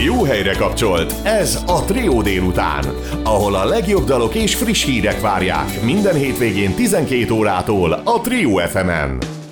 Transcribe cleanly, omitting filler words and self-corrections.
Jó helyre kapcsolt, ez a Trió délután, ahol a legjobb dalok és friss hírek várják minden hétvégén 12 órától a Trió FM-en.